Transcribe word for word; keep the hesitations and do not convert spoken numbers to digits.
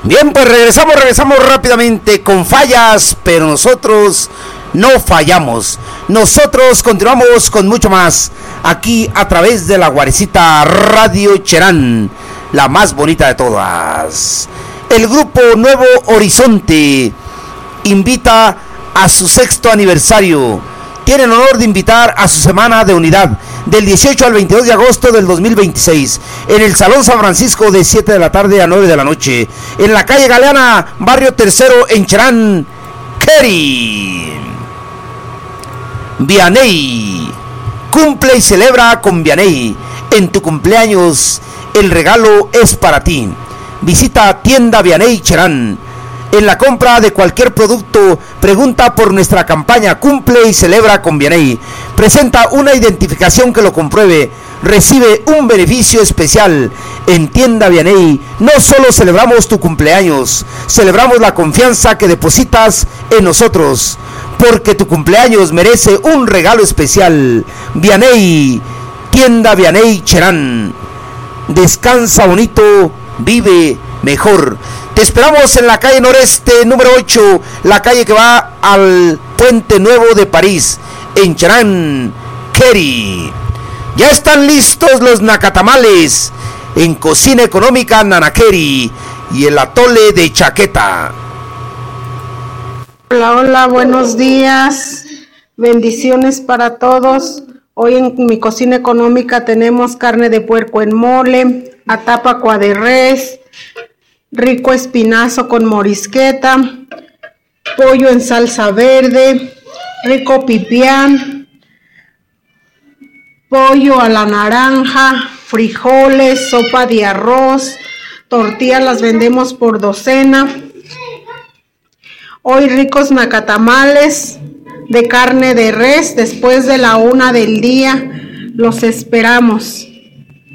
Bien, pues regresamos, regresamos rápidamente con fallas, pero nosotros no fallamos. Nosotros continuamos con mucho más aquí a través de la Guarecita Radio Cherán, la más bonita de todas. El grupo Nuevo Horizonte invita a su sexto aniversario. Tiene el honor de invitar a su Semana de Unidad del dieciocho al veintidós de agosto del dos mil veintiséis en el Salón San Francisco de siete de la tarde a nueve de la noche en la calle Galeana, barrio Tercero en Cherán, Keri. Vianey, cumple y celebra con Vianey. En tu cumpleaños el regalo es para ti. Visita tienda Vianey Cherán. En la compra de cualquier producto, pregunta por nuestra campaña Cumple y Celebra con Vianey. Presenta una identificación que lo compruebe. Recibe un beneficio especial. En tienda Vianey no solo celebramos tu cumpleaños, celebramos la confianza que depositas en nosotros, porque tu cumpleaños merece un regalo especial. Vianey, tienda Vianey Cherán. Descansa bonito, vive mejor. Te esperamos en la calle Noreste número ocho, la calle que va al Puente Nuevo de París, en Cherán, Keri. Ya están listos los nacatamales en Cocina Económica Nanakeri y el atole de Chaqueta. Hola, hola, buenos días. Bendiciones para todos. Hoy en mi Cocina Económica tenemos carne de puerco en mole, atápacua de res, rico espinazo con morisqueta, pollo en salsa verde, rico pipián, pollo a la naranja, frijoles, sopa de arroz, tortillas las vendemos por docena. Hoy ricos nacatamales de carne de res después de la una del día. Los esperamos.